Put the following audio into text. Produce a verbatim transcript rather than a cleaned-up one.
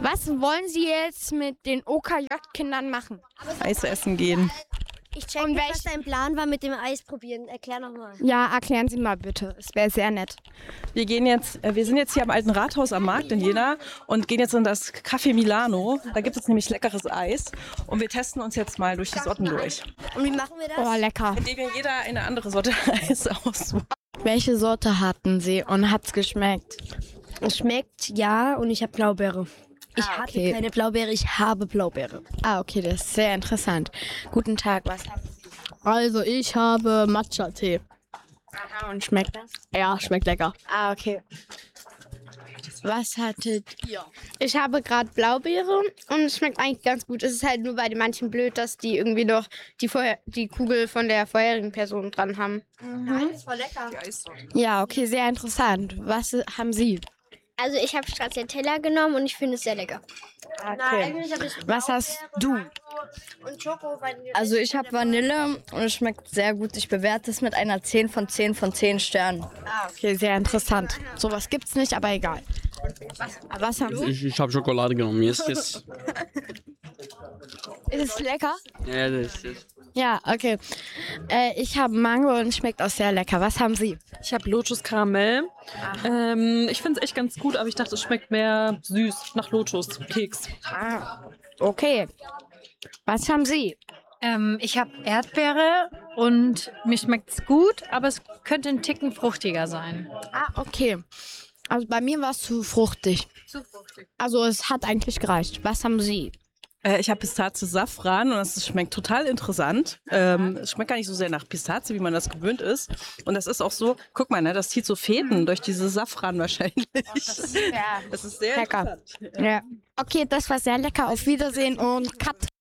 Was wollen Sie jetzt mit den O K J-Kindern machen? Eis essen gehen. Ich check Und nicht, welch- was dein Plan war mit dem Eis probieren. Erklär nochmal. Ja, erklären Sie mal bitte. Es wäre sehr nett. Wir gehen jetzt, äh, wir sind jetzt hier am alten Rathaus am Markt in Jena und gehen jetzt in das Café Milano. Da gibt es nämlich leckeres Eis und wir testen uns jetzt mal durch die Sorten durch. Und wie machen wir das? Oh, lecker. Indem wir jeder eine andere Sorte Eis aussuchen. Welche Sorte hatten Sie und hat's geschmeckt? Es schmeckt, ja, und ich habe Blaubeere. Ich Ah, hatte okay. keine Blaubeere, ich habe Blaubeere. Ah, okay, das ist sehr interessant. Guten Tag, was haben Sie? Also ich habe Matcha-Tee. Aha, und schmeckt das? Ja, schmeckt lecker. Ah, okay. Was hattet ihr? Ich habe gerade Blaubeere und es schmeckt eigentlich ganz gut. Es ist halt nur bei den manchen blöd, dass die irgendwie noch die, vorher, die Kugel von der vorherigen Person dran haben. Ja, okay, sehr interessant. Was äh, haben Sie? Also ich habe Stracciatella genommen und ich finde es sehr lecker. Okay. Was hast du? Und Schoko, Also ich habe Vanille und es schmeckt sehr gut. Ich bewerte es mit einer zehn von zehn von zehn Sternen. Ah, okay, sehr interessant. Sowas gibt's nicht, aber egal. Was, was haben Sie? Ich, ich habe Schokolade genommen. Mir ist das. Ist es lecker? Ja, das ist. Ja, okay. Äh, ich habe Mango und schmeckt auch sehr lecker. Was haben Sie? Ich habe Lotus Karamell. Ähm, ich finde es echt ganz gut, aber ich dachte, es schmeckt mehr süß nach Lotus Keks. Ah, okay. Was haben Sie? Ähm, ich habe Erdbeere und mir schmeckt's gut, aber es könnte ein Ticken fruchtiger sein. Ah, okay. Also bei mir war es zu fruchtig. Zu fruchtig. Also es hat eigentlich gereicht. Was haben Sie? Äh, ich habe Pistazie Safran und das schmeckt total interessant. Ähm, es schmeckt gar nicht so sehr nach Pistazie, wie man das gewöhnt ist. Und das ist auch so, guck mal, ne, das zieht so Fäden durch diese Safran wahrscheinlich. das ist, ja, Das ist sehr lecker. interessant. Ja. Okay, das war sehr lecker. Auf Wiedersehen und Cut.